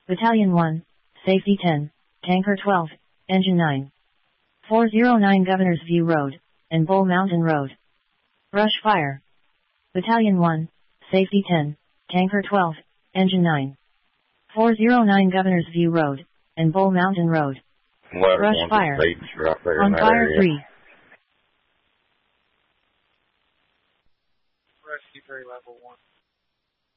Battalion 1, Safety 10, Tanker 12, Engine 9. 409 Governors View Road, and Bull Mountain Road. Brush fire. Battalion 1, Safety 10, Tanker 12, Engine 9. 409 Governors View Road, and Bull Mountain Road. Brush fire. On fire 3. Rescue 3 level 1.